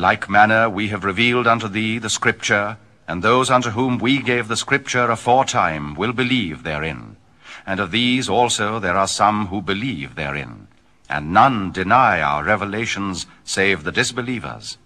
like manner we have revealed unto thee the Scripture, and those unto whom we gave the Scripture aforetime will believe therein. And of these also there are some who believe therein. And none deny our revelations save the disbelievers.